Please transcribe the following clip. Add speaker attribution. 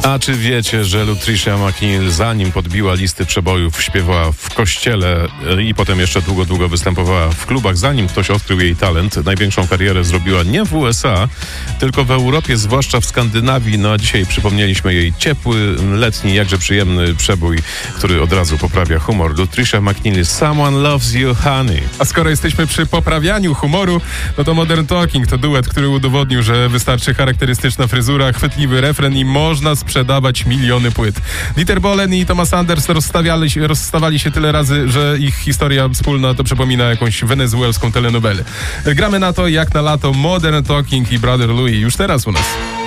Speaker 1: A czy wiecie, że Lutricia McNeil, zanim podbiła listy przebojów, śpiewała w kościele i potem jeszcze długo występowała w klubach, zanim ktoś odkrył jej talent? Największą karierę zrobiła nie w USA, tylko w Europie, zwłaszcza w Skandynawii. No a dzisiaj przypomnieliśmy jej ciepły, letni, jakże przyjemny przebój, który od razu poprawia humor. Lutricia McNeil, Someone Loves You, Honey.
Speaker 2: A skoro jesteśmy przy poprawianiu humoru, no to Modern Talking to duet, który udowodnił, że wystarczy charakterystyczna fryzura, chwytliwy refren i można sprzedawać miliony płyt. Dieter Bohlen i Thomas Anders rozstawali się tyle razy, że ich historia wspólna to przypomina jakąś wenezuelską telenowelę. Gramy na to jak na lato Modern Talking i Brother Louie już teraz u nas.